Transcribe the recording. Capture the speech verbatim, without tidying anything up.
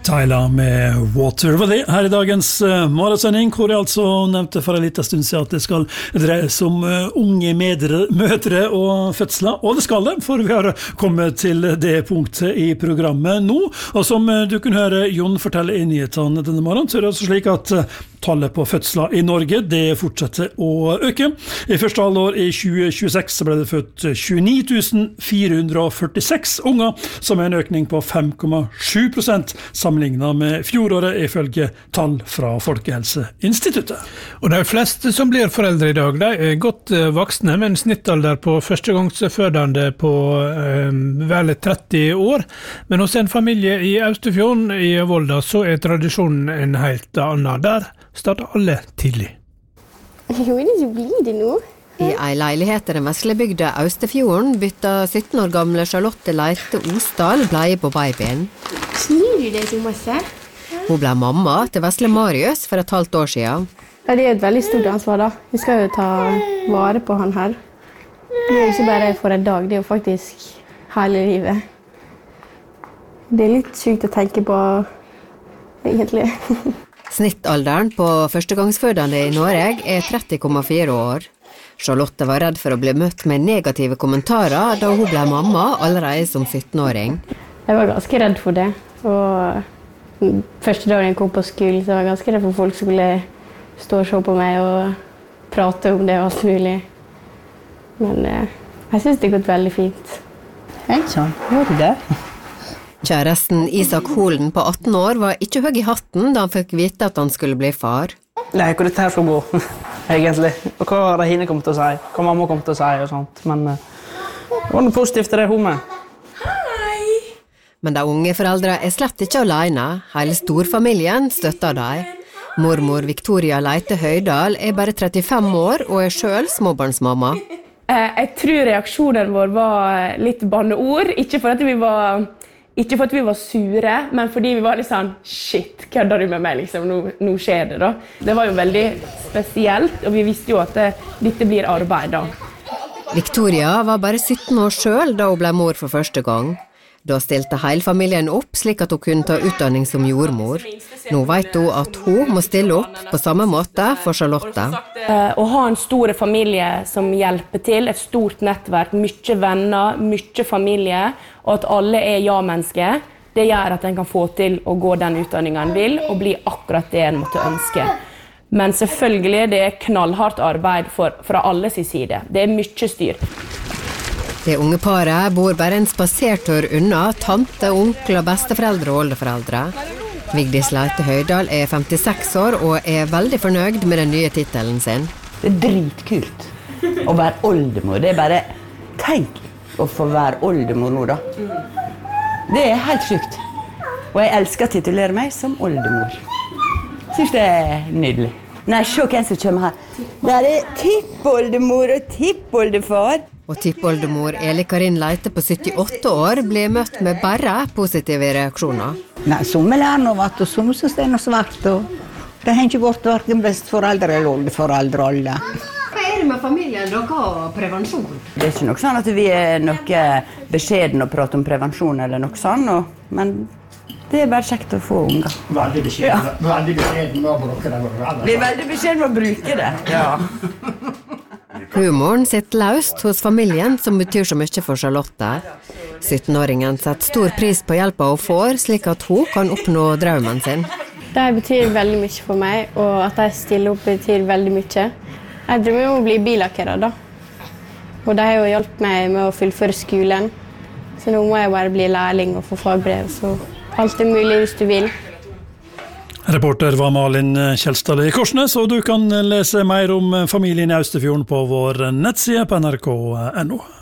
Tyler med Water var det her i dagens uh, morgensending, hvor jeg altså nevnte for en liten stund siden at det skal dreie seg om uh, unge medre, mødre og fødsler, og det skal det, for vi har kommet til det punktet i programmet nå, og som uh, du kunne høre Jon fortelle i nyhetene denne morgenen, så er det altså slik at uh, tallet på fødsler i Norge, det fortsetter å øke. I første halvår i tjue tjueseks så ble det født tjueni tusen fire hundre førtiseks unger, som er en økning på fem komma sju prosent sammenlignet med fjoråret, ifølge tall fra Folkehelseinstituttet. Og de fleste som blir foreldre i dag, de er godt voksne, med en snittalder på førstegangsfødende på eh, vel tretti år. Men hos en familie i Austefjorden i Volda så er tradisjonen en helt annen. Der starter alle tidlig. Jo, det så blir det nå. I ei leilighet i den vesle bygda Austefjorden bytta sytten år gamle Charlotte Leite Osdal bleie på babyen. Snur du det så masse? Hun ble mamma til vesle Marius for et halvt år siden. Ja, det er et veldig stort ansvar da. Vi skal jo ta vare på han her. Det er ikke bare for en dag, det er jo faktisk hele livet. Det er litt sykt å tenke på, egentlig. Snittalderen på førstegangsfødende i Norge er tretti komma fire år. Charlotte var redd for å bli møtt med negative kommentarer da hun ble mamma allerede som sytten-åring. Jeg var ganske redd for det. Og første dagen jeg kom på skolen, så var jeg ganske redd for folk som skulle stå og se på meg og prate om det og alt mulig. Men eh, jeg synes det har gått veldig fint. Hei sånn, var det det? Kjæresten Isak Holen på atten år var ikke høy i hatten da han fikk vite at han skulle bli far. Nei, hvor dette her skal gå, egentlig. Og hva Rahine kom til å si, hva mamma kom til å si og sånt. Men uh, det var noe positivt til det hun med. Hei! Men de unge foreldre er slett ikke alene. Hele storfamilien støtter dem. Mormor Victoria Leite Høydal er bare trettifem år og er selv småbarnsmamma. Jeg tror reaksjonen vår var litt banneord, ikke for at vi var... Ikke for at vi var sure, men fordi vi var litt sånn, shit, kødder du med meg, liksom, nå, nå skjer det da. Det var jo veldig spesielt, og vi visste jo at det, dette blir arbeid da. Victoria var bare sytten år selv da hun ble mor for første gang. Da stilte hele familien opp slik at hun kunne ta utdanning som jordmor. Nå vet hun at hun må stille opp på samme måte for Charlotte. Eh, å ha en stor familie som hjelper til, et stort nettverk, mye venner, mye familie, og at alle er ja-mennesker, det gjør at en kan få til å gå den utdanningen en vil, og bli akkurat det en måtte ønske. Men selvfølgelig, det er knallhardt arbeid for, fra alle sin side. Det er mye styr. Det unge paret bor bare en spasertur unna tante, onkel, besteforeldre og oldeforeldre. Vigdis Leite Høydal er femtiseks år og er veldig fornøyd med den nye titelen sin. Det er dritkult å være oldemor. Det er bare, tenk å få være oldemor nå da. Det er helt sykt. Og jeg elsker å titulere meg som oldemor. Jeg synes det er nydelig. Nei, se hvem som kommer her. Det er tippoldemor og tippoldefar. Og tippoldemor Eli Karin Leite på syttiåtte år ble møtt med bare positive reaksjoner. Nei, som er noe vatt, og som synes det er noe svart. Og det har ikke gått hverken besteforeldre eller oldeforeldre alle. Hva er det med familien dere og prevensjon? Det er ikke noe sånn at vi er noe beskjeden å prate om prevensjon eller noe sånn, og, men det er bare kjekt å få unger. Veldig beskjeden, ja. Veldig beskjeden å bruke det. Vi er veldig beskjeden å bruke det, ja. Humoren sitter løst hos familien, som betyr så mye for Charlotte. sytten-åringen setter stor pris på hjelpa hun får, slik at hun kan oppnå drømmen sin. Det betyr veldig mye for meg, og at jeg stiller opp betyr veldig mye. Jeg drømmer om å bli billakkerer da. Og det har jo hjulpet meg med å fullføre skolen. Så nå må jeg bare bli lærling og få fagbrev, så alt er mulig hvis du vil. Reporter var Malin Kjelstad i Korsnes, og du kan lese mer om familien i Austefjorden på vår nettside på N R K punktum N O.